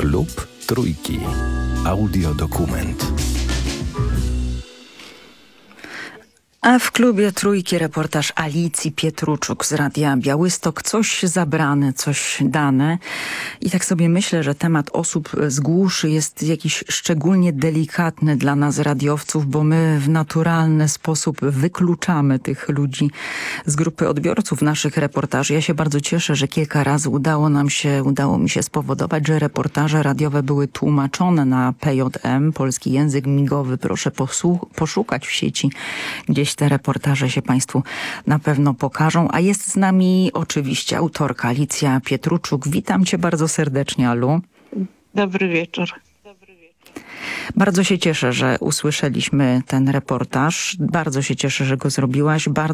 Klub Trójki. Audiodokument. A w klubie Trójki reportaż Alicji Pietruczuk z Radia Białystok. Coś zabrane, coś dane. I tak sobie myślę, że temat osób z głuszy jest jakiś szczególnie delikatny dla nas radiowców, bo my w naturalny sposób wykluczamy tych ludzi z grupy odbiorców naszych reportaży. Ja się bardzo cieszę, że kilka razy udało mi się spowodować, że reportaże radiowe były tłumaczone na PJM, polski język migowy. Proszę poszukać w sieci. Gdzieś te reportaże się Państwu na pewno pokażą. A jest z nami oczywiście autorka Alicja Pietruczuk. Witam Cię bardzo serdecznie, Alu. Dobry wieczór. Bardzo się cieszę, że usłyszeliśmy ten reportaż. Bardzo się cieszę, że go zrobiłaś.